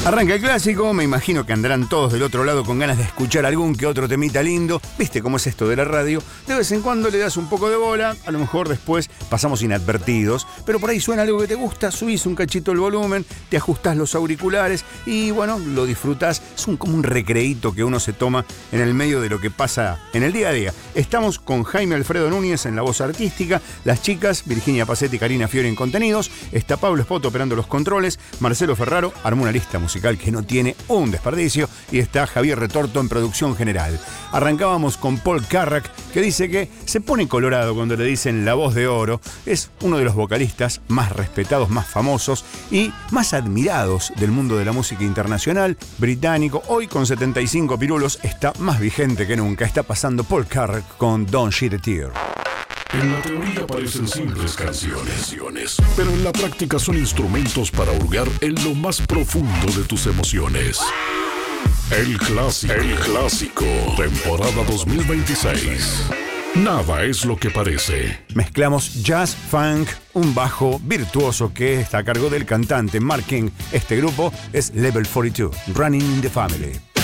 Arranca el clásico, me imagino que andarán todos del otro lado con ganas de escuchar algún que otro temita lindo. ¿Viste cómo es esto de la radio? De vez en cuando le das un poco de bola, a lo mejor después pasamos inadvertidos, pero por ahí suena algo que te gusta, subís un cachito el volumen, te ajustás los auriculares y bueno, lo disfrutás. Es como un recreíto que uno se toma en el medio de lo que pasa en el día a día. Estamos con Jaime Alfredo Núñez en la voz artística, las chicas, Virginia Pacetti y Karina Fiori en contenidos, está Pablo Espot operando los controles, Marcelo Ferraro armó una lista musical que no tiene un desperdicio y está Javier Retorto en producción general. Arrancábamos con Paul Carrack, que dice que se pone colorado cuando le dicen la voz de oro. Es uno de los vocalistas más respetados, más famosos y más admirados del mundo de la música internacional, británico. Hoy con 75 pirulos está más vigente que nunca. Está pasando Paul Carrack con Don't Shed a Tear. En la teoría parecen simples canciones, pero en la práctica son instrumentos para hurgar en lo más profundo de tus emociones. El clásico, temporada 2026. Nada es lo que parece. Mezclamos jazz, funk, un bajo virtuoso que está a cargo del cantante Mark King. Este grupo es Level 42, Running in the Family.